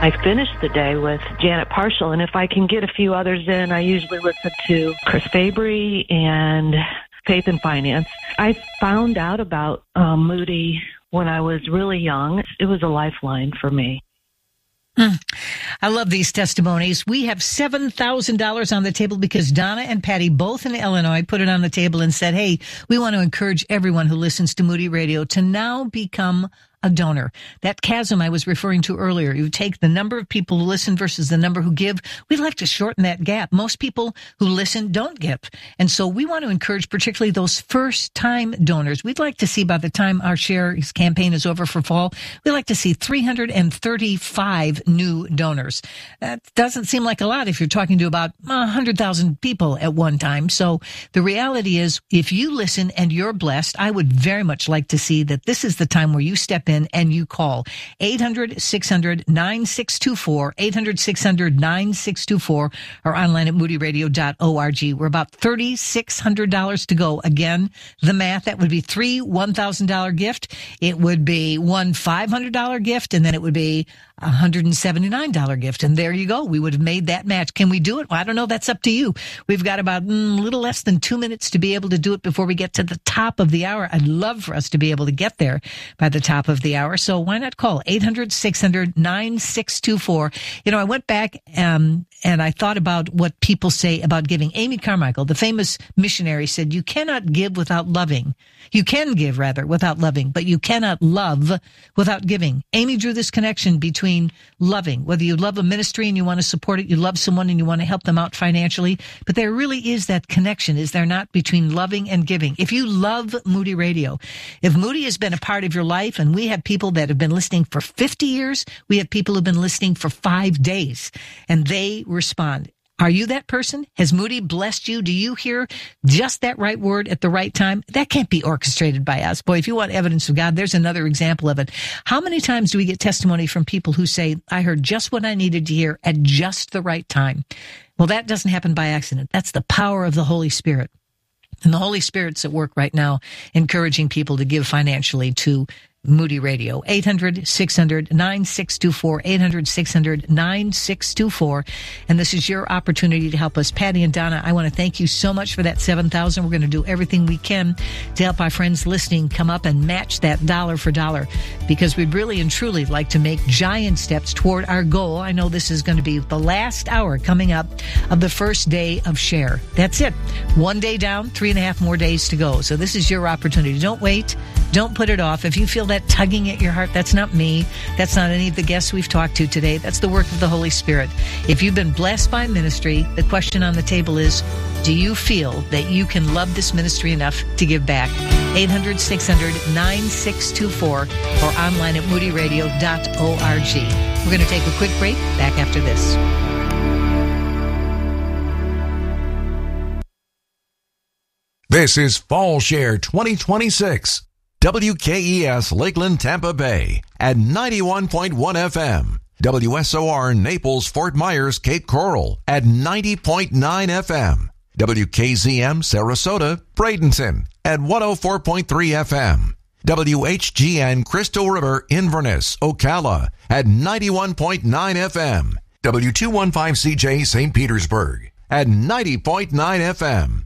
I finished the day with Janet Parshall, and if I can get a few others in, I usually listen to Chris Fabry and Faith and Finance. I found out about Moody when I was really young. It was a lifeline for me. I love these testimonies. We have $7,000 on the table because Donna and Patty, both in Illinois, put it on the table and said, hey, we want to encourage everyone who listens to Moody Radio to now become a donor. That chasm I was referring to earlier, you take the number of people who listen versus the number who give. We'd like to shorten that gap. Most people who listen don't give. And so we want to encourage particularly those first-time donors. We'd like to see by the time our share campaign is over for fall, we'd like to see 335 new donors. That doesn't seem like a lot if you're talking to about 100,000 people at one time. So the reality is, if you listen and you're blessed, I would very much like to see that this is the time where you step in and you call 800-600-9624, 800-600-9624, or online at moodyradio.org. We're about $3,600 to go. Again, the math, that would be three $1,000 gift. It would be one $500 gift, and then it would be a $179 gift. And there you go. We would have made that match. Can we do it? Well, I don't know. That's up to you. We've got about a little less than 2 minutes to be able to do it before we get to the top of the hour. I'd love for us to be able to get there by the top of the hour. So why not call 800-600-9624. You know, I went back and I thought about what people say about giving. Amy Carmichael, the famous missionary, said, you cannot give without loving. You can give, rather, without loving, but you cannot love without giving. Amy drew this connection between loving, whether you love a ministry and you want to support it, you love someone and you want to help them out financially, but there really is that connection, is there not, between loving and giving? If you love Moody Radio, if Moody has been a part of your life, and we have people that have been listening for 50 years, we have people who've been listening for 5 days, and they respond. Are you that person? Has Moody blessed you? Do you hear just that right word at the right time? That can't be orchestrated by us. Boy, if you want evidence of God, there's another example of it. How many times do we get testimony from people who say, I heard just what I needed to hear at just the right time? Well, that doesn't happen by accident. That's the power of the Holy Spirit. And the Holy Spirit's at work right now, encouraging people to give financially to Moody Radio. 800-600-9624, 800-600-9624. And this is your opportunity to help us. Patty and Donna, I want to thank you so much for that $7,000. We're going to do everything we can to help our friends listening come up and match that dollar for dollar, because we'd really and truly like to make giant steps toward our goal. I know this is going to be the last hour coming up of the first day of Share. That's it. 1 day down, 3.5 more days to go. So this is your opportunity. Don't wait. Don't put it off. If you feel that tugging at your heart, that's not me. That's not any of the guests we've talked to today. That's the work of the Holy Spirit. If you've been blessed by ministry, the question on the table is, do you feel that you can love this ministry enough to give back? 800-600-9624 or online at moodyradio.org. We're going to take a quick break. Back after this. This is Fall Share 2026. WKES Lakeland, Tampa Bay at 91.1 FM. WSOR Naples, Fort Myers, Cape Coral at 90.9 FM. WKZM Sarasota, Bradenton at 104.3 FM. WHGN Crystal River, Inverness, Ocala at 91.9 FM. W215CJ St. Petersburg at 90.9 FM.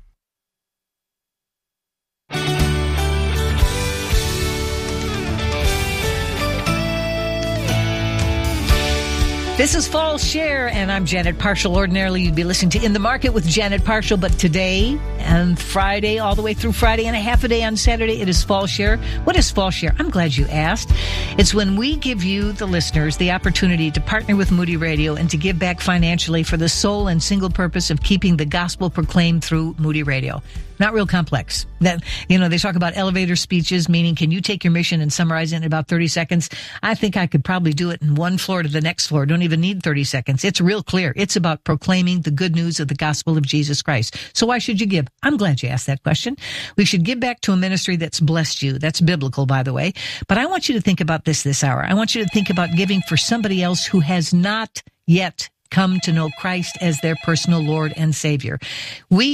This is Fall Share, and I'm Janet Parshall. Ordinarily, you'd be listening to In the Market with Janet Parshall, but today and Friday, all the way through Friday and a half a day on Saturday, it is Fall Share. What is Fall Share? I'm glad you asked. It's when we give you, the listeners, the opportunity to partner with Moody Radio and to give back financially for the sole and single purpose of keeping the gospel proclaimed through Moody Radio. Not real complex. That, they talk about elevator speeches, meaning can you take your mission and summarize it in about 30 seconds? I think I could probably do it in one floor to the next floor. Don't even need 30 seconds. It's real clear. It's about proclaiming the good news of the gospel of Jesus Christ. So why should you give? I'm glad you asked that question. We should give back to a ministry that's blessed you. That's biblical, by the way. But I want you to think about this hour. I want you to think about giving for somebody else who has not yet come to know Christ as their personal Lord and Savior. We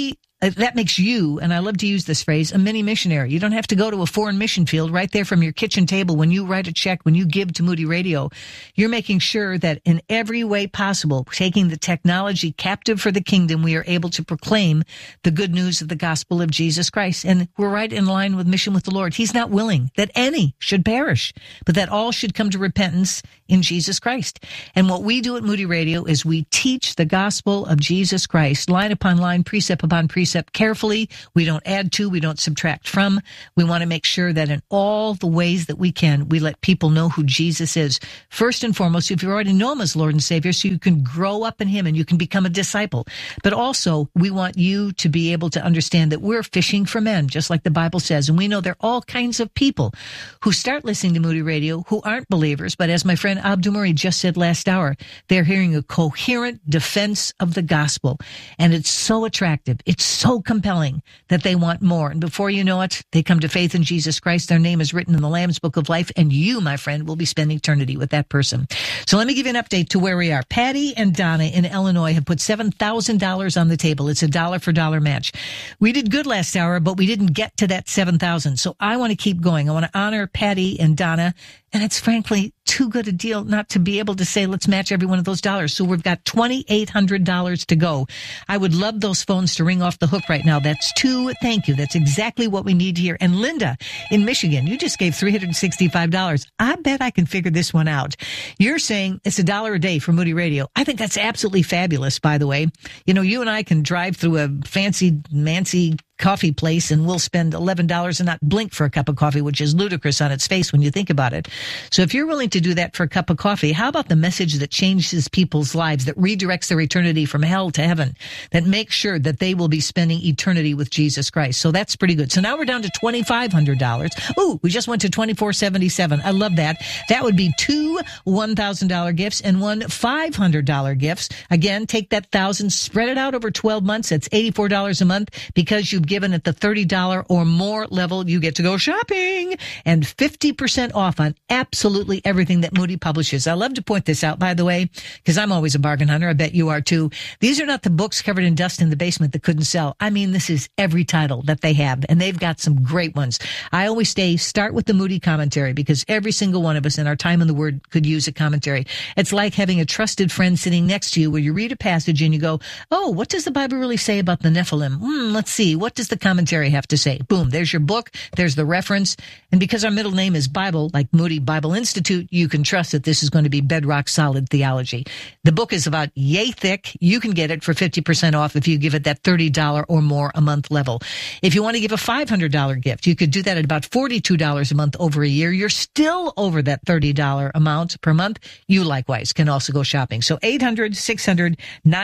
that makes you, and I love to use this phrase, a mini missionary. You don't have to go to a foreign mission field. Right there from your kitchen table, when you write a check, when you give to Moody Radio, you're making sure that in every way possible, taking the technology captive for the kingdom, we are able to proclaim the good news of the gospel of Jesus Christ. And we're right in line with mission with the Lord. He's not willing that any should perish, but that all should come to repentance in Jesus Christ. And what we do at Moody Radio is we teach the gospel of Jesus Christ, line upon line, precept upon precept, carefully. We don't add to, we don't subtract from. We want to make sure that in all the ways that we can, we let people know who Jesus is. First and foremost, if you already know him as Lord and Savior, so you can grow up in him and you can become a disciple. But also, we want you to be able to understand that we're fishing for men, just like the Bible says. And we know there are all kinds of people who start listening to Moody Radio who aren't believers. But as my friend Abdul Murray just said last hour, they're hearing a coherent defense of the gospel. And it's so attractive. It's so compelling that they want more. And before you know it, they come to faith in Jesus Christ. Their name is written in the Lamb's Book of Life. And you, my friend, will be spending eternity with that person. So let me give you an update to where we are. Patty and Donna in Illinois have put $7,000 on the table. It's a dollar for dollar match. We did good last hour, but we didn't get to that 7,000. So I want to keep going. I want to honor Patty and Donna. And it's frankly too good a deal not to be able to say, let's match every one of those dollars. So we've got $2,800 to go. I would love those phones to ring off the hook right now. That's thank you. That's exactly what we need here. And Linda in Michigan, you just gave $365. I bet I can figure this one out. You're saying it's $1 a day for Moody Radio. I think that's absolutely fabulous, by the way. You know, you and I can drive through a fancy coffee place and we'll spend $11 and not blink for a cup of coffee, which is ludicrous on its face when you think about it. So if you're willing to do that for a cup of coffee, how about the message that changes people's lives, that redirects their eternity from hell to heaven, that makes sure that they will be spending eternity with Jesus Christ? So that's pretty good. So now we're down to $2,500. Ooh, we just went to $2,477. I love that. That would be two $1,000 gifts and one $500 gifts. Again, take that $1,000, spread it out over 12 months. That's $84 a month. Because you've given at the $30 or more level, you get to go shopping and 50% off on absolutely everything that Moody publishes. I love to point this out, by the way, because I'm always a bargain hunter. I bet you are too. These are not the books covered in dust in the basement that couldn't sell. I mean, this is every title that they have, and they've got some great ones. I always start with the Moody commentary, because every single one of us in our time in the Word could use a commentary. It's like having a trusted friend sitting next to you where you read a passage and you go, oh, what does the Bible really say about the Nephilim? Let's see. What does the commentary have to say? Boom, there's your book, there's the reference. And because our middle name is Bible, like Moody Bible Institute, you can trust that this is going to be bedrock solid theology. The book is about yay thick. You can get it for 50% off if you give it that $30 or more a month level. If you want to give a $500 gift, you could do that at about $42 a month over a year. You're still over that $30 amount per month. You likewise can also go shopping. So 800-600-9624,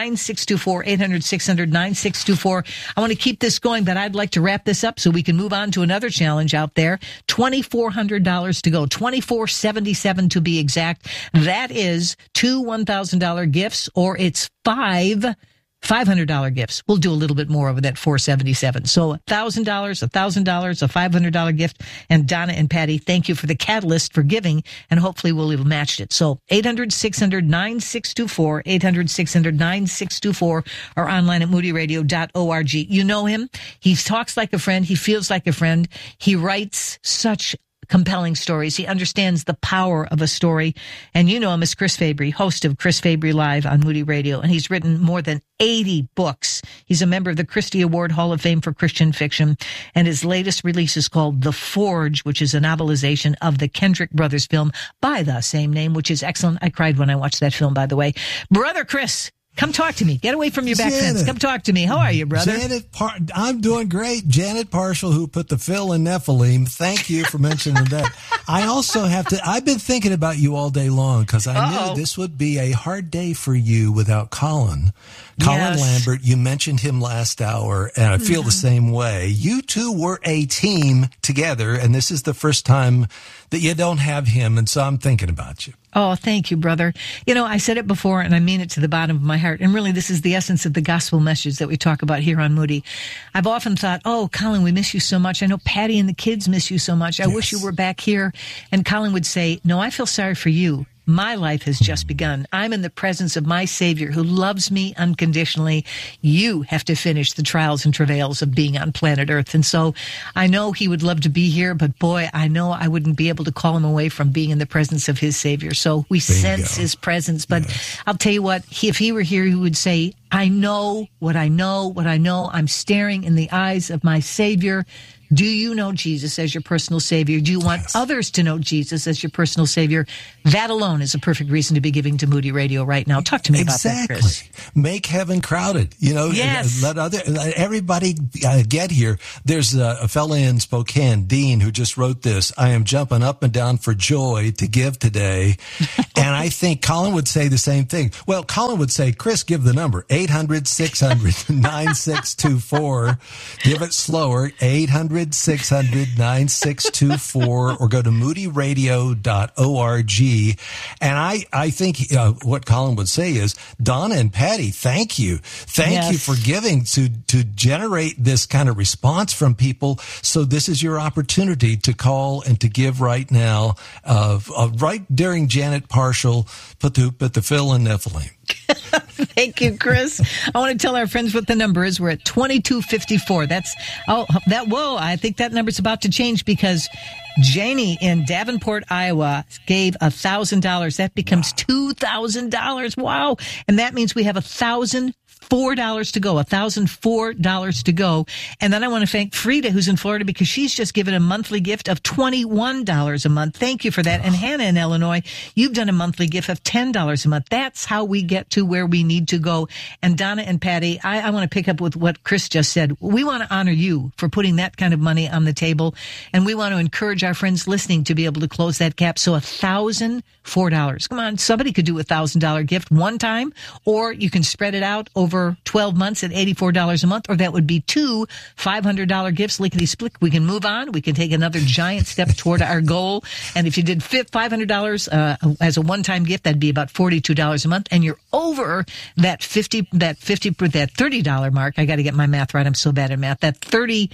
800-600-9624. I want to keep this going, but I'd like to wrap this up so we can move on to another challenge out there. $2,400 to go, $2,477 to be exact. That is two $1,000 gifts, or it's five $500 gifts. We'll do a little bit more over that $477. So $1,000, $1,000, a $500 gift. And Donna and Patty, thank you for the catalyst for giving, and hopefully we'll have matched it. So 800-600-9624, 800-600-9624, or online at moodyradio.org. You know him. He talks like a friend. He feels like a friend. He writes such compelling stories. He understands the power of a story. And you know him as Chris Fabry, host of Chris Fabry Live on Moody Radio. And he's written more than 80 books. He's a member of the Christie Award Hall of Fame for Christian Fiction. And his latest release is called The Forge, which is a novelization of the Kendrick Brothers film by the same name, which is excellent. I cried when I watched that film, by the way. Brother Chris, come talk to me. Get away from your back fence. Come talk to me. How are you, brother? I'm doing great. Janet Parshall, who put the Phil in Nephilim. Thank you for mentioning that. I also have to, I've been thinking about you all day long because I knew this would be a hard day for you without Colin. Colin Lambert, you mentioned him last hour, and I feel the same way. You two were a team together, and this is the first time that you don't have him, and so I'm thinking about you. Oh, thank you, brother. You know, I said it before, and I mean it to the bottom of my heart, and really this is the essence of the gospel message that we talk about here on Moody. I've often thought, oh, Colin, we miss you so much. I know Patty and the kids miss you so much. I wish you were back here. And Colin would say, no, I feel sorry for you. My life has just begun. I'm in the presence of my Savior who loves me unconditionally. You have to finish the trials and travails of being on planet Earth. And so I know he would love to be here, but boy, I know I wouldn't be able to call him away from being in the presence of his Savior. So we sense his presence. But I'll tell you what, if he were here, he would say, I know what I know, what I know. I'm staring in the eyes of my Savior. Do you know Jesus as your personal Savior? Do you want others to know Jesus as your personal Savior? That alone is a perfect reason to be giving to Moody Radio right now. Talk to me about that, Chris. Make heaven crowded. Let everybody get here. There's a fella in Spokane, Dean, who just wrote this. I am jumping up and down for joy to give today. And I think Colin would say the same thing. Well, Colin would say, Chris, give the number, 800-600-9624. Give it slower, 800-600-9624, or go to moodyradio.org. And I think what Colin would say is, Donna and Patty, thank you. Thank you for giving to generate this kind of response from people. So this is your opportunity to call and to give right now, right during Janet Partial, put the fill in Nephilim. Thank you, Chris. I want to tell our friends what the number is. We're at 2254. I think that number's about to change because Janie in Davenport, Iowa gave $1,000. That becomes $2,000. Wow. And that means we have $1,004 to go, $1,004 to go. And then I want to thank Frida, who's in Florida, because she's just given a monthly gift of $21 a month. Thank you for that. And Hannah in Illinois, you've done a monthly gift of $10 a month. That's how we get to where we need to go. And Donna and Patty, I want to pick up with what Chris just said. We want to honor you for putting that kind of money on the table. And we want to encourage our friends listening to be able to close that gap. So $1,004. Come on, somebody could do a $1,000 gift one time, or you can spread it out over 12 months at $84 a month, or that would be two $500 gifts, lickety-split. We can move on. We can take another giant step toward our goal. And if you did $500 as a one-time gift, that'd be about $42 a month. And you're over that $30 mark. I got to get my math right. I'm so bad at math. That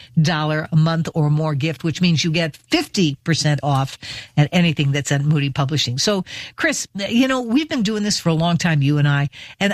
$30 a month or more gift, which means you get 50% off at anything that's at Moody Publishing. So, Chris, we've been doing this for a long time, you and I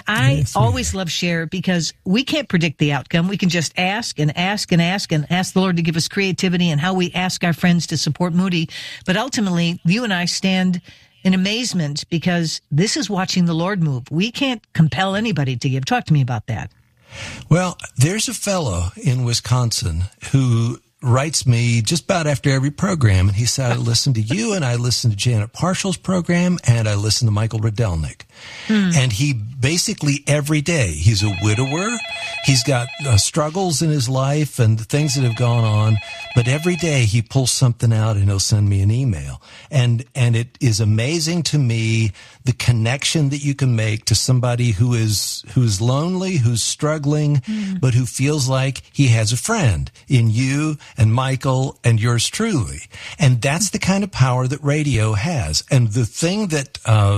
always love share because we can't predict the outcome. We can just ask and ask and ask and ask the Lord to give us creativity and how we ask our friends to support Moody. But ultimately, you and I stand in amazement because this is watching the Lord move. We can't compel anybody to give. Talk to me about that. Well, there's a fellow in Wisconsin who writes me just about after every program, and he said, I listen to you, and I listen to Janet Partial's program, and I listen to Michael Rydelnik. And he basically every day, he's a widower, he's got struggles in his life and things that have gone on, but every day he pulls something out and he'll send me an email. And it is amazing to me the connection that you can make to somebody who's lonely, who's struggling, but who feels like he has a friend in you and Michael and yours truly. And that's the kind of power that radio has. And the thing that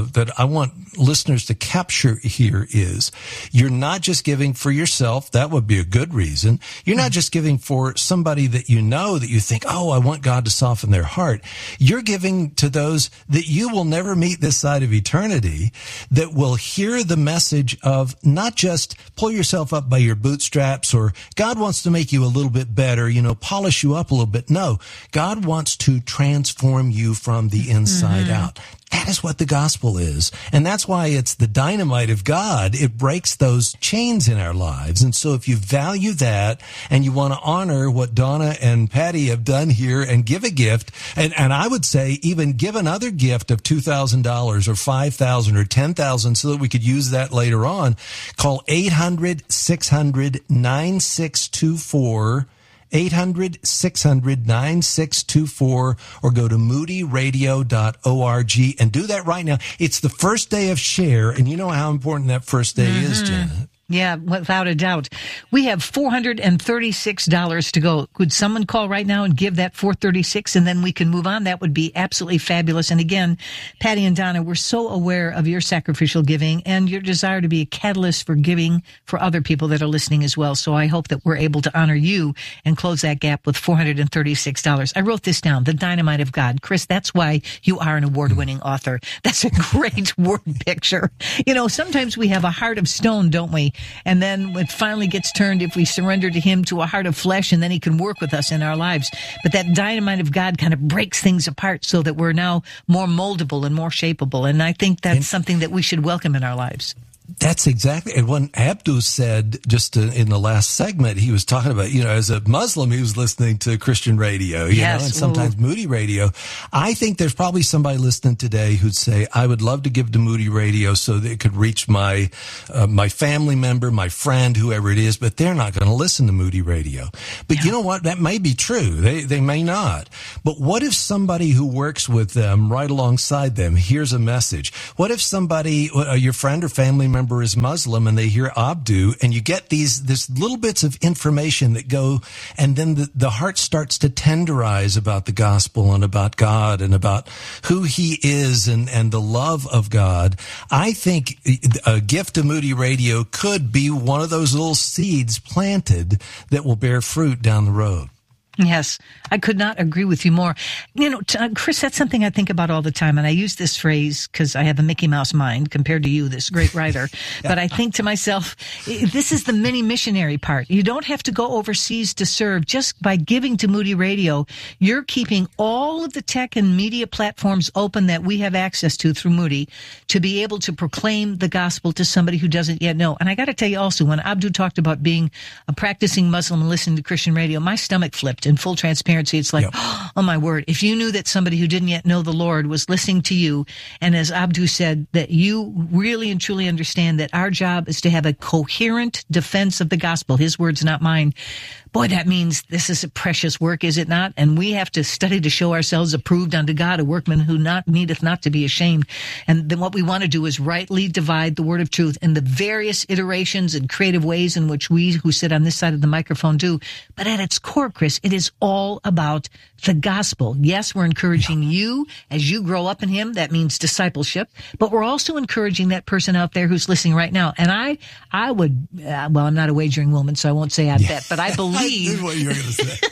I want listeners to capture here is you're not just giving for yourself. That would be a good reason. You're not just giving for somebody that you know that you think, oh, I want God to soften their heart. You're giving to those that you will never meet this side of eternity, that will hear the message of not just pull yourself up by your bootstraps or God wants to make you a little bit better, polish you up a little bit. No, God wants to transform you from the inside out. That is what the gospel is. And that's why it's the dynamite of God. It breaks those chains in our lives. And so if you value that and you want to honor what Donna and Patty have done here and give a gift, and I would say even give another gift of $2,000 or $5,000 or $10,000 so that we could use that later on, call 800-600-9624. 800-600-9624 or go to moodyradio.org and do that right now. It's the first day of share, and you know how important that first day is, Janet. Yeah, without a doubt. We have $436 to go. Could someone call right now and give that $436 and then we can move on? That would be absolutely fabulous. And again, Patty and Donna, we're so aware of your sacrificial giving and your desire to be a catalyst for giving for other people that are listening as well. So I hope that we're able to honor you and close that gap with $436. I wrote this down, The Dynamite of God. Chris, that's why you are an award-winning author. That's a great word picture. You know, sometimes we have a heart of stone, don't we? And then it finally gets turned if we surrender to him to a heart of flesh, and then he can work with us in our lives. But that dynamite of God kind of breaks things apart so that we're now more moldable and more shapeable. And I think that's something that we should welcome in our lives. That's exactly. And when Abdu said just in the last segment, he was talking about, you know, as a Muslim, he was listening to Christian radio, you know, and sometimes Moody radio. I think there's probably somebody listening today who'd say, I would love to give to Moody radio so that it could reach my family member, my friend, whoever it is, but they're not going to listen to Moody radio. But you know what? That may be true. They may not. But what if somebody who works with them right alongside them hears a message? What if somebody, your friend or family member is Muslim and they hear Abdu, and you get this little bits of information that go, and then the heart starts to tenderize about the gospel and about God and about who he is and the love of God. I think a gift to Moody Radio could be one of those little seeds planted that will bear fruit down the road. Yes, I could not agree with you more. You know, Chris, that's something I think about all the time. And I use this phrase because I have a Mickey Mouse mind compared to you, this great writer. But I think to myself, this is the mini missionary part. You don't have to go overseas to serve. Just by giving to Moody Radio, you're keeping all of the tech and media platforms open that we have access to through Moody to be able to proclaim the gospel to somebody who doesn't yet know. And I got to tell you also, when Abdu talked about being a practicing Muslim and listening to Christian radio, my stomach flipped. In full transparency, it's like, oh my word, if you knew that somebody who didn't yet know the Lord was listening to you, and as Abdu said, that you really and truly understand that our job is to have a coherent defense of the gospel, his words, not mine. Boy, that means this is a precious work, is it not? And we have to study to show ourselves approved unto God, a workman who needeth not to be ashamed. And then what we want to do is rightly divide the word of truth in the various iterations and creative ways in which we who sit on this side of the microphone do. But at its core, Chris, it is all about the gospel. Yes, we're encouraging you as you grow up in him. That means discipleship. But we're also encouraging that person out there who's listening right now. And I would, well, I'm not a wagering woman, so I won't say I bet, but I believe what you were going to say.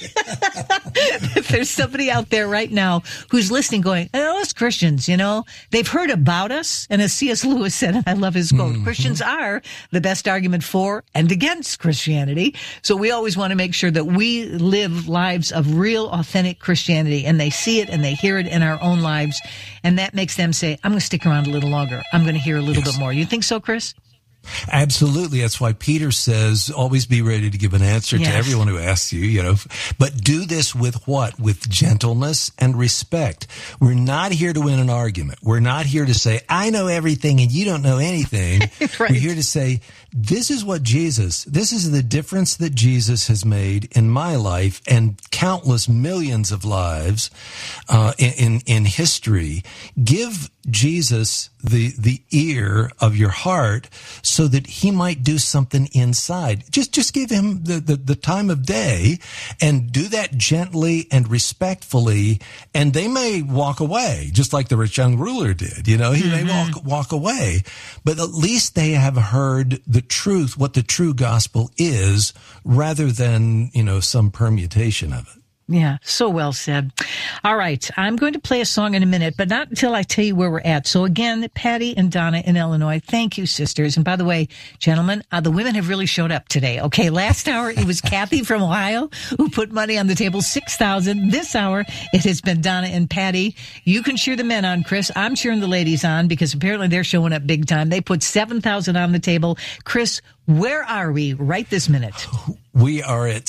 If there's somebody out there right now who's listening going, oh, us Christians, you know, they've heard about us. And as C.S. Lewis said, and I love his quote, Christians are the best argument for and against Christianity. So we always want to make sure that we live lives of real, authentic Christianity, and they see it and they hear it in our own lives. And that makes them say, I'm going to stick around a little longer. I'm going to hear a little bit more. You think so, Chris? Absolutely. That's why Peter says, always be ready to give an answer to everyone who asks you, you know, but do this with what? With gentleness and respect. We're not here to win an argument. We're not here to say, I know everything and you don't know anything. Right. We're here to say, this is the difference that Jesus has made in my life and countless millions of lives, in history. Give Jesus the ear of your heart so that he might do something inside. Just give him the time of day and do that gently and respectfully, and they may walk away, just like the rich young ruler did. You know, he may walk away, but at least they have heard the truth, what the true gospel is, rather than, you know, some permutation of it. Yeah, so well said. All right, I'm going to play a song in a minute, but not until I tell you where we're at. So again, Patty and Donna in Illinois, thank you, sisters. And by the way, gentlemen, the women have really showed up today. Okay, last hour it was Kathy from Ohio who put money on the table, $6,000. This hour it has been Donna and Patty. You can cheer the men on, Chris. I'm cheering the ladies on because apparently they're showing up big time. They put $7,000 on the table. Chris, where are we right this minute? We are at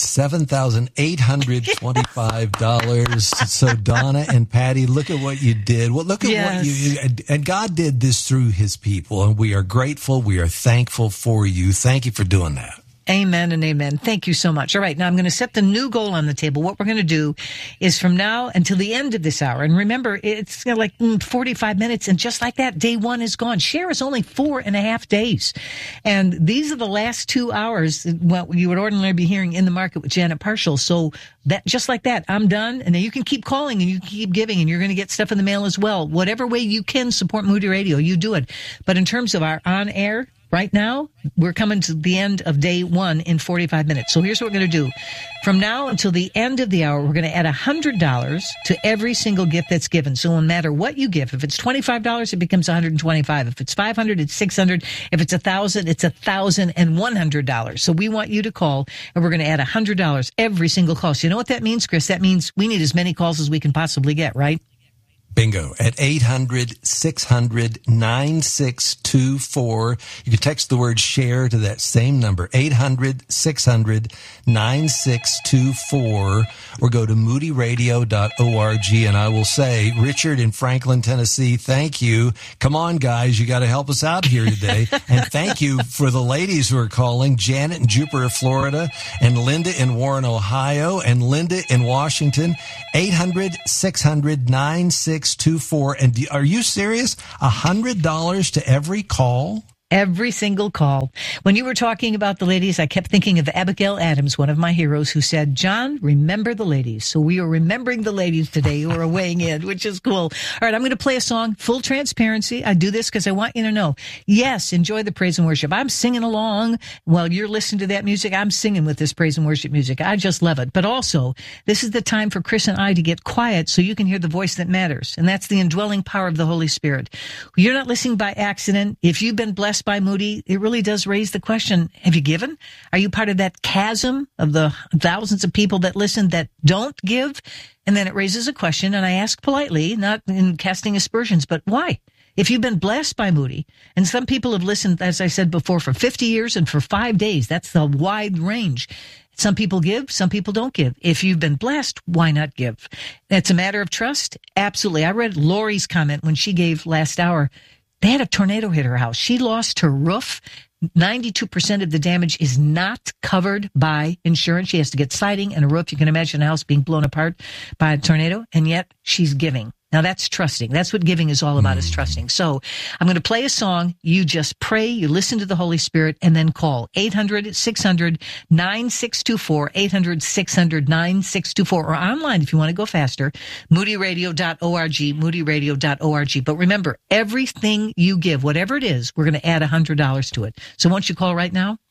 $7,825. So Donna and Patty, look at what you did. Well, look at what you, and God did this through his people, and we are grateful. We are thankful for you. Thank you for doing that. Amen and amen. Thank you so much. All right. Now I'm going to set the new goal on the table. What we're going to do is from now until the end of this hour. And remember, it's like 45 minutes. And just like that, day one is gone. Share is only 4.5 days. And these are the last 2 hours, what you would ordinarily be hearing in the market with Janet Parshall. So that just like that, I'm done. And then you can keep calling and you can keep giving and you're going to get stuff in the mail as well. Whatever way you can support Moody Radio, you do it. But in terms of our on air, right now, we're coming to the end of day one in 45 minutes. So here's what we're going to do. From now until the end of the hour, we're going to add $100 to every single gift that's given. So no matter what you give, if it's $25, it becomes $125. If it's $500, it's $600. If it's $1,000, it's $1,100. So we want you to call, and we're going to add $100 every single call. So you know what that means, Chris? That means we need as many calls as we can possibly get, right? Bingo. At 800-600-9624. You can text the word share to that same number, 800-600-9624, or go to moodyradio.org. And I will say, Richard in Franklin, Tennessee, thank you. Come on, guys. You got to help us out here today. And thank you for the ladies who are calling, Janet in Jupiter, Florida, and Linda in Warren, Ohio, and Linda in Washington. 800-600-9624. And are you serious? $100 to every call? Every single call. When you were talking about the ladies, I kept thinking of Abigail Adams, one of my heroes, who said, John, remember the ladies. So we are remembering the ladies today who are weighing in, which is cool. All right, I'm going to play a song. Full transparency. I do this because I want you to know, yes, enjoy the praise and worship. I'm singing along while you're listening to that music. I'm singing with this praise and worship music. I just love it. But also, this is the time for Chris and I to get quiet so you can hear the voice that matters. And that's the indwelling power of the Holy Spirit. You're not listening by accident. If you've been blessed by Moody, it really does raise the question, have you given? Are you part of that chasm of the thousands of people that listen that don't give? And then it raises a question, and I ask politely, not in casting aspersions, but why? If you've been blessed by Moody, and some people have listened, as I said before, for 50 years and for 5 days, that's the wide range. Some people give, some people don't give. If you've been blessed, why not give? It's a matter of trust. Absolutely. I read Lori's comment when she gave last hour. They had a tornado hit her house. She lost her roof. 92% of the damage is not covered by insurance. She has to get siding and a roof. You can imagine a house being blown apart by a tornado, and yet she's giving. Now that's trusting. That's what giving is all about, is trusting. So I'm going to play a song. You just pray, you listen to the Holy Spirit, and then call 800-600-9624, 800-600-9624, or online if you want to go faster, moodyradio.org, moodyradio.org. But remember, everything you give, whatever it is, we're going to add $100 to it. So won't you call right now?